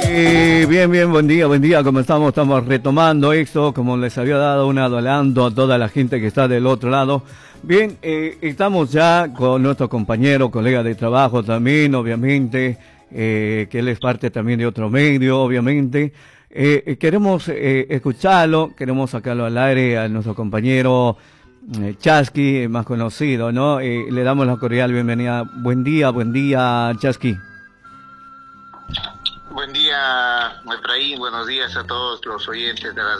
Bien, buen día, ¿cómo estamos? Estamos retomando esto, como les había dado un adelanto a toda la gente que está del otro lado. Bien, estamos ya con nuestro compañero, colega de trabajo también, obviamente, que él es parte también de otro medio, obviamente. Queremos escucharlo, queremos sacarlo al aire a nuestro compañero Chasqui, más conocido, ¿no? Le damos la cordial bienvenida. Buen día, Chasqui. Buen día, Efraín. Buenos días a todos los oyentes de la